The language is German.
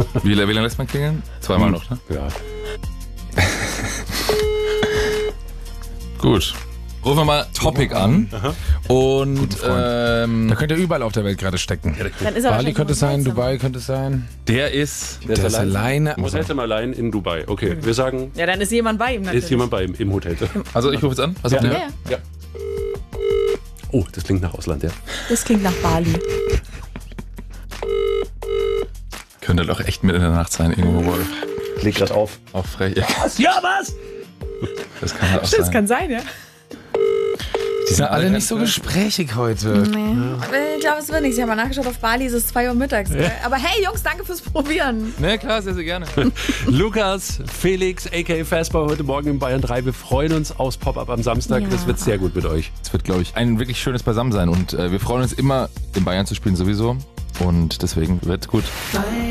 Wie lange lässt man klingeln? Zweimal noch, ne? Ja. Gut. Rufen wir mal Topic an. Und Da könnt ihr überall auf der Welt gerade stecken. Dann ist er Bali wahrscheinlich könnte es sein, im Hotelzimmer. Dubai könnte es sein. der ist... Der ist alleine. Im Hotelzimmer allein in Dubai. Okay, wir sagen, Ja, dann ist jemand bei ihm natürlich. ist jemand bei ihm im Hotelzimmer. Also ich rufe jetzt an. Was sagt Ja, ihr? ja. Ja. Oh, das klingt nach Ausland, ja. Das klingt nach Bali. Könnte doch echt mitten in der Nacht sein, irgendwo Wolf. Leg grad auf. Auch frech. Ja, was? Das kann halt auch Das sein. kann sein, ja. Die sind alle nicht so gesprächig heute. Nee. Ich glaube, es wird nichts. Ich habe mal nachgeschaut, auf Bali ist es 2 Uhr mittags. Aber hey, Jungs, danke fürs Probieren. Ne, klar, sehr, sehr gerne. Lukas, Felix, a.k.a. Fasper, heute Morgen in Bayern 3. Wir freuen uns aufs Pop-Up am Samstag. Ja. Das wird sehr gut mit euch. Es wird, glaube ich, ein wirklich schönes Beisammensein. Und wir freuen uns immer, in Bayern zu spielen sowieso. Und deswegen wird gut.